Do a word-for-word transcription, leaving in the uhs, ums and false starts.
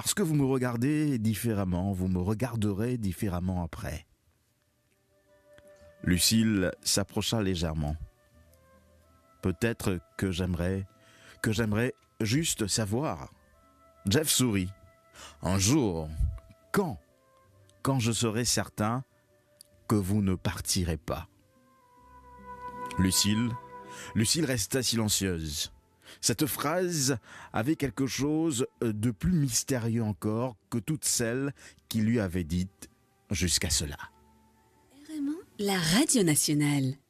Parce que vous me regardez différemment, vous me regarderez différemment après. Lucille s'approcha légèrement. Peut-être que j'aimerais, que j'aimerais juste savoir. Jeff sourit. Un jour, quand, quand je serai certain que vous ne partirez pas. Lucille, Lucille resta silencieuse. Cette phrase avait quelque chose de plus mystérieux encore que toutes celles qu'il lui avait dites jusqu'à cela. La Radio Nationale.